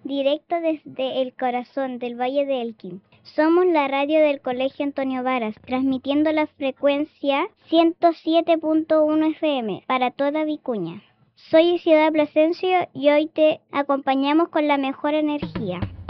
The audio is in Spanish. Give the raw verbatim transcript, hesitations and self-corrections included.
directo desde el corazón del Valle de Elqui. Somos la radio del Colegio Antonio Varas, transmitiendo la frecuencia ciento siete punto uno F M para toda Vicuña. Soy Isidora Plasencia y hoy te acompañamos con la mejor energía.